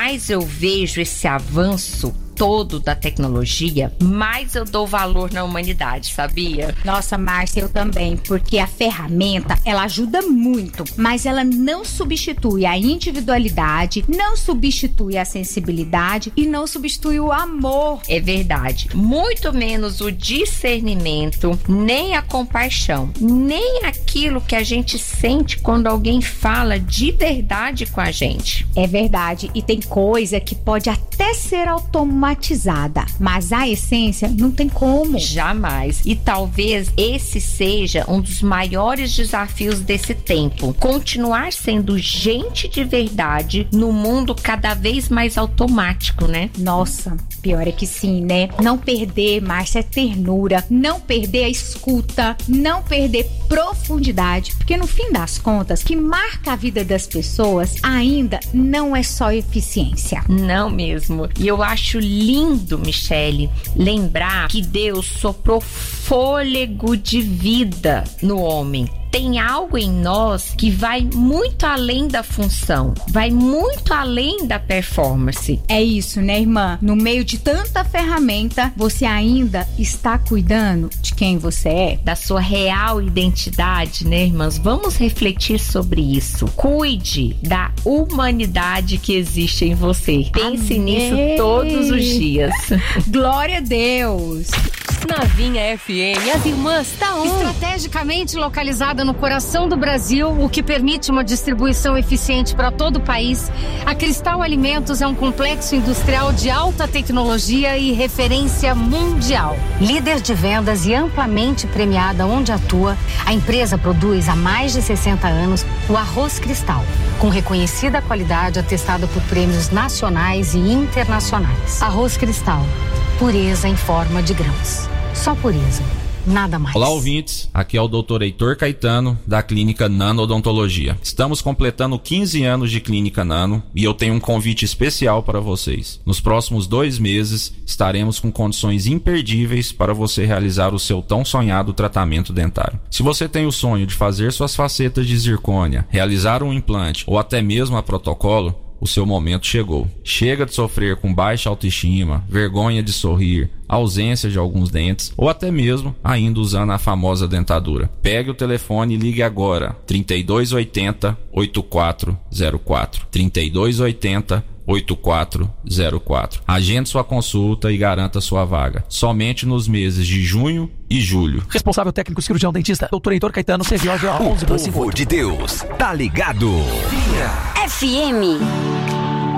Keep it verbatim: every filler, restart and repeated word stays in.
mais eu vejo esse avanço todo da tecnologia, mais eu dou valor na humanidade, sabia? Nossa, Márcia, eu também, porque a ferramenta, ela ajuda muito, mas ela não substitui a individualidade, não substitui a sensibilidade e não substitui o amor. É verdade, muito menos o discernimento, nem a compaixão, nem aquilo que a gente sente quando alguém fala de verdade com a gente. É verdade, e tem coisa que pode até ser automatizada, mas a essência não tem como. Jamais. E talvez esse seja um dos maiores desafios desse tempo. Continuar sendo gente de verdade no mundo cada vez mais automático, né? Nossa, pior é que sim, né? Não perder, Márcia, a ternura, não perder a escuta, não perder profundidade, porque no fim das contas, o que marca a vida das pessoas ainda não é só eficiência. Não mesmo. E eu acho lindo, Michele, lembrar que Deus soprou fôlego de vida no homem. Tem algo em nós que vai muito além da função, vai muito além da performance. É isso, né, irmã? No meio de tanta ferramenta, você ainda está cuidando de quem você é? Da sua real identidade, né, irmãs? Vamos refletir sobre isso. Cuide da humanidade que existe em você. Pense Amém. Nisso todos os dias. Glória a Deus! Na Vinha F M, as irmãs Taon. Estrategicamente localizada no coração do Brasil, o que permite uma distribuição eficiente para todo o país, a Cristal Alimentos é um complexo industrial de alta tecnologia e referência mundial. Líder de vendas e amplamente premiada onde atua, a empresa produz há mais de sessenta anos o arroz Cristal, com reconhecida qualidade atestada por prêmios nacionais e internacionais. Arroz Cristal, pureza em forma de grãos. Só pureza, nada mais. Olá, ouvintes, aqui é o doutor Heitor Caetano, da Clínica Nano Odontologia. Estamos completando quinze anos de Clínica Nano e eu tenho um convite especial para vocês. Nos próximos dois meses, estaremos com condições imperdíveis para você realizar o seu tão sonhado tratamento dentário. Se você tem o sonho de fazer suas facetas de zircônia, realizar um implante ou até mesmo a protocolo, o seu momento chegou. Chega de sofrer com baixa autoestima, vergonha de sorrir, ausência de alguns dentes ou até mesmo ainda usando a famosa dentadura. Pegue o telefone e ligue agora. trinta e dois oitenta, oitenta e quatro zero quatro. trinta e dois oitenta, oitenta e quatro zero quatro. Agende sua consulta e garanta sua vaga. Somente nos meses de junho e julho. Responsável técnico cirurgião dentista, doutor Heitor Caetano, C V O G A onze dois cinco oito. O povo de Deus, tá ligado? F M